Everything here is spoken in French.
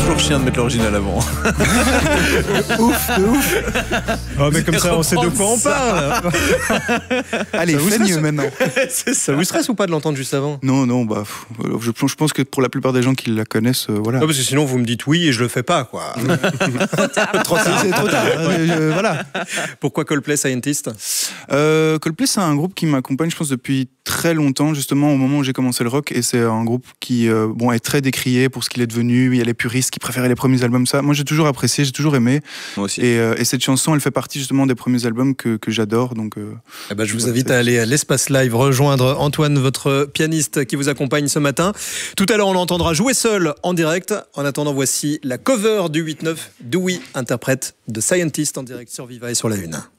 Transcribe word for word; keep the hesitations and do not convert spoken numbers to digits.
toujours chiant de mettre l'original avant. Ouf, de ouf. Oh, mais comme ça, on sait de quoi on parle. Allez, fais mieux maintenant. C'est Ça vous stresse ou pas de l'entendre juste avant? Non, non, bah, pff, je, je pense que pour la plupart des gens qui la connaissent, euh, voilà. Non, parce que sinon vous me dites oui et je le fais pas, quoi. Trop tard, c'est trop tard. Euh, euh, voilà. Pourquoi Coldplay Scientist? Euh, Coldplay, c'est un groupe qui m'accompagne, je pense, depuis très longtemps, justement au moment où j'ai commencé le rock, et c'est un groupe qui, euh, bon, est très décrié pour ce qu'il est devenu. Il y a les puristes qui préféraient les premiers albums, ça. Moi, j'ai toujours apprécié, j'ai toujours aimé. Moi aussi. Et, euh, et cette chanson, elle fait partie justement des premiers albums que, que j'adore. Donc, euh, Eh ben, je vous invite à aller à l'Espace Live rejoindre Antoine, votre pianiste qui vous accompagne ce matin. Tout à l'heure, on l'entendra jouer seul en direct. En attendant, voici la cover du huit neuf d'Ouï, interprète de Scientist en direct sur Viva et sur la Une.